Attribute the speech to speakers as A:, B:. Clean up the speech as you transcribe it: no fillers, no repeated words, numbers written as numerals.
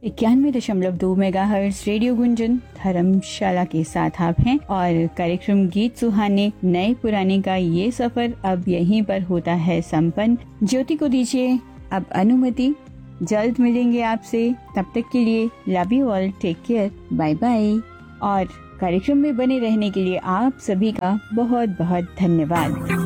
A: 91.2 megahertz radio Gunjan धर्मशाला के साथ आप हैं और कार्यक्रम गीत सुहाने नए पुराने का ये सफर अब यहीं पर होता है संपन्न। ज्योति को दीजिए अब अनुमति, जल्द मिलेंगे आपसे, तब तक के लिए love you all, take care, bye bye. और कार्यक्रम में बने रहने के लिए आप सभी का बहुत बहुत धन्यवाद।